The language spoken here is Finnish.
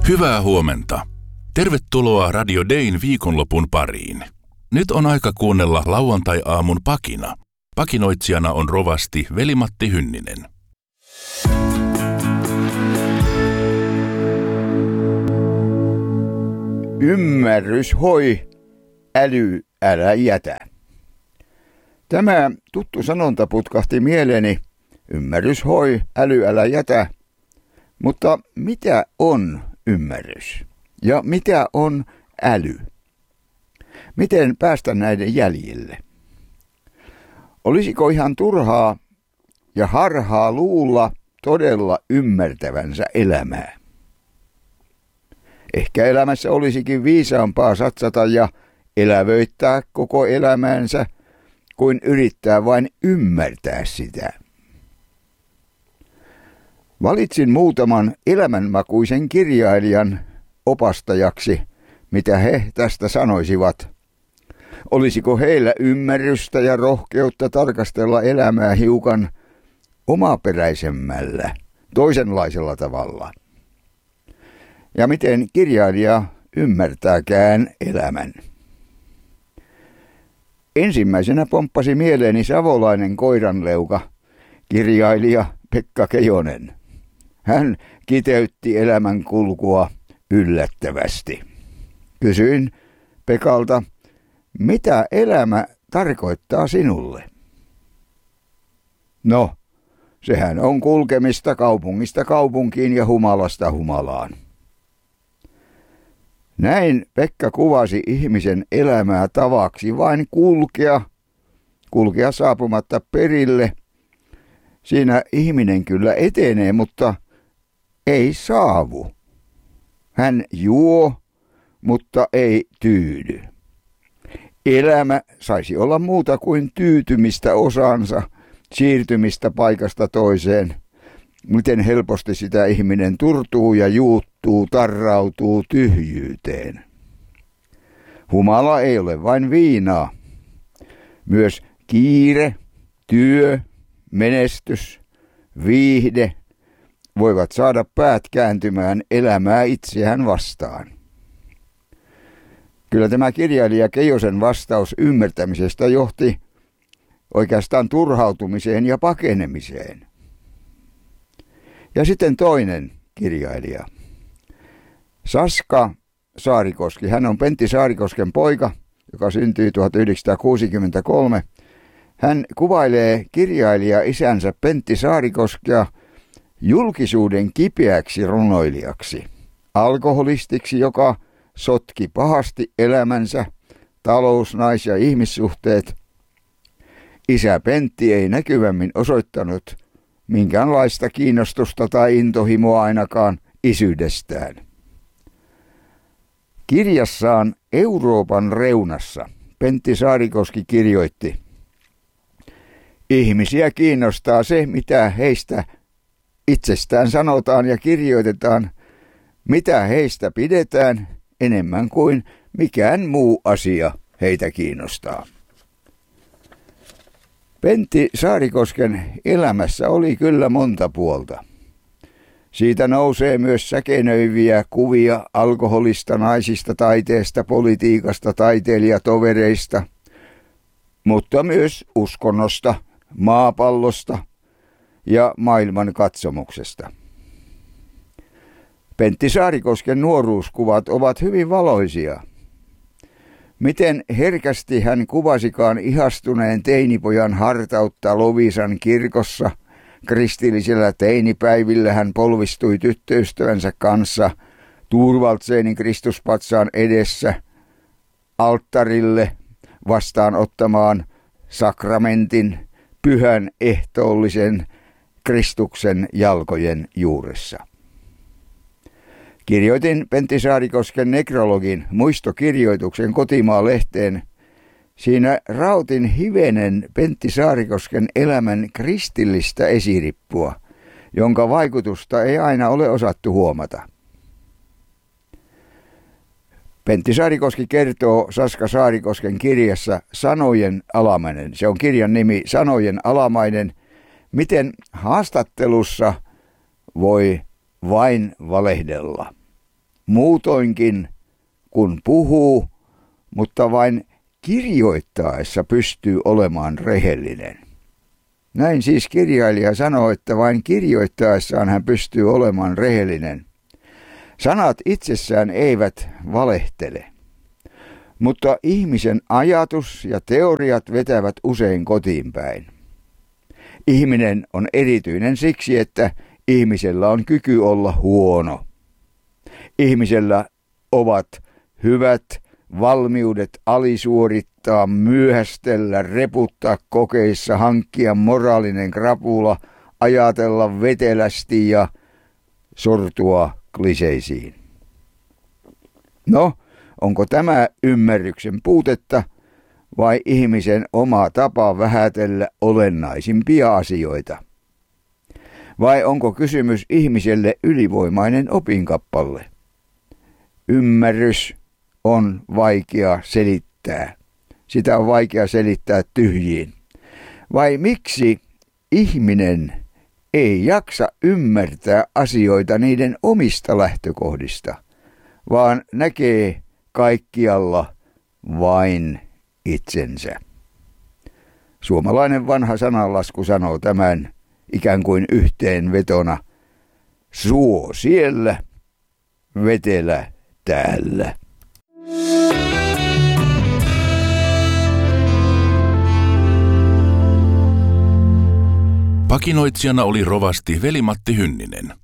Hyvää huomenta. Tervetuloa Radio Dayn viikonlopun pariin. Nyt on aika kuunnella lauantai-aamun pakina. Pakinoitsijana on rovasti Veli-Matti Hynninen. Ymmärrys hoi, äly älä jätä. Tämä tuttu sanonta putkahti mieleeni. Ymmärrys hoi, äly älä jätä. Mutta mitä on ymmärrys? Ja mitä on äly? Miten päästä näiden jäljille? Olisiko ihan turhaa ja harhaa luulla todella ymmärtävänsä elämää? Ehkä elämässä olisikin viisaampaa satsata ja elävöittää koko elämäänsä, kuin yrittää vain ymmärtää sitä. Valitsin muutaman elämänmakuisen kirjailijan opastajaksi, mitä he tästä sanoisivat. Olisiko heillä ymmärrystä ja rohkeutta tarkastella elämää hiukan omaperäisemmällä, toisenlaisella tavalla? Ja miten kirjailija ymmärtääkään elämän? Ensimmäisenä pomppasi mieleeni savolainen koiranleuka, kirjailija Pekka Kejonen. Hän kiteytti elämän kulkua yllättävästi. Kysyin Pekalta, mitä elämä tarkoittaa sinulle? No, sehän on kulkemista kaupungista kaupunkiin ja humalasta humalaan. Näin Pekka kuvasi ihmisen elämää tavaksi vain kulkea saapumatta perille. Siinä ihminen kyllä etenee, mutta ei saavu. Hän juo, mutta ei tyydy. Elämä saisi olla muuta kuin tyytymistä osaansa, siirtymistä paikasta toiseen. Miten helposti sitä ihminen turtuu ja juuttuu, tarrautuu tyhjyyteen. Humala ei ole vain viinaa. Myös kiire, työ, menestys, viihde voivat saada päät kääntymään elämää itseään vastaan. Kyllä tämä kirjailija Keijosen vastaus ymmärtämisestä johti oikeastaan turhautumiseen ja pakenemiseen. Ja sitten toinen kirjailija, Saska Saarikoski. Hän on Pentti Saarikosken poika, joka syntyi 1963. Hän kuvailee kirjailija isänsä Pentti Saarikoskea julkisuuden kipeäksi runoilijaksi, alkoholistiksi, joka sotki pahasti elämänsä, talous-, nais- ja ihmissuhteet. Isä Pentti ei näkyvämmin osoittanut minkäänlaista kiinnostusta tai intohimoa ainakaan isyydestään. Kirjassaan Euroopan reunassa Pentti Saarikoski kirjoitti, ihmisiä kiinnostaa se, mitä heistä itsestään sanotaan ja kirjoitetaan, mitä heistä pidetään enemmän kuin mikään muu asia heitä kiinnostaa. Pentti Saarikosken elämässä oli kyllä monta puolta. Siitä nousee myös säkenöiviä kuvia alkoholista, naisista, taiteesta, politiikasta, taiteilijatovereista, mutta myös uskonnosta, maapallosta ja maailman katsomuksesta. Pentti Saarikosken nuoruuskuvat ovat hyvin valoisia. Miten herkästi hän kuvasikaan ihastuneen teinipojan hartautta Loviisan kirkossa, kristillisellä teinipäivillä hän polvistui tyttöystävänsä kanssa Thorvaldsenin Kristuspatsaan edessä alttarille vastaanottamaan sakramentin, pyhän ehtoollisen Kristuksen jalkojen juuressa. Kirjoitin Pentti Saarikosken nekrologin muistokirjoituksen Kotimaa-lehteen. Siinä rautin hivenen Pentti Saarikosken elämän kristillistä esirippua, jonka vaikutusta ei aina ole osattu huomata. Pentti Saarikoski kertoo Saska Saarikosken kirjassa Sanojen alamainen. Se on kirjan nimi Sanojen alamainen. Miten haastattelussa voi vain valehdella. muutoinkin kun puhuu, mutta vain kirjoittaessa pystyy olemaan rehellinen. Näin siis kirjailija sanoo, että vain kirjoittaessaan hän pystyy olemaan rehellinen. Sanat itsessään eivät valehtele, mutta ihmisen ajatus ja teoriat vetävät usein kotiin päin. Ihminen on erityinen siksi, että ihmisellä on kyky olla huono. Ihmisellä ovat hyvät valmiudet alisuorittaa, myöhästellä, reputtaa kokeissa, hankkia moraalinen krapula, ajatella vetelästi ja sortua kliseisiin. No, onko tämä ymmärryksen puutetta vai ihmisen oma tapa vähätellä olennaisimpia asioita? Vai onko kysymys ihmiselle ylivoimainen opinkappale? Ymmärrys on vaikea selittää. Sitä on vaikea selittää tyhjiin. Vai miksi ihminen ei jaksa ymmärtää asioita niiden omista lähtökohdista, vaan näkee kaikkialla vain itsensä? Suomalainen vanha sananlasku sanoo tämän ikään kuin yhteenvetona: suo siellä, vetelä täällä. Pakinoitsijana oli rovasti Veli-Matti Hynninen.